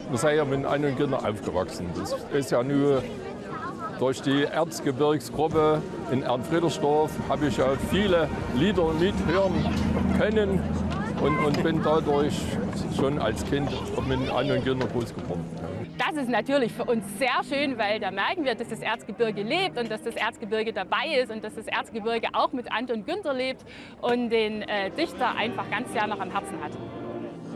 wir sind ja mit Anton Günther aufgewachsen. Das ist ja nur durch die Erzgebirgsgruppe in Ernfriedersdorf habe ich ja viele Lieder mithören können und bin dadurch schon als Kind mit Anton Günther groß geworden. Das ist natürlich für uns sehr schön, weil da merken wir, dass das Erzgebirge lebt und dass das Erzgebirge dabei ist und dass das Erzgebirge auch mit Anton Günther lebt und den Dichter einfach ganz sehr noch am Herzen hat.